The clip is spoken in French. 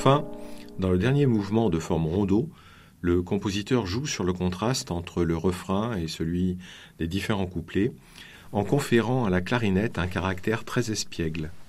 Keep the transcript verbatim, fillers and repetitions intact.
Enfin, dans le dernier mouvement de forme rondo, le compositeur joue sur le contraste entre le refrain et celui des différents couplets, en conférant à la clarinette un caractère très espiègle.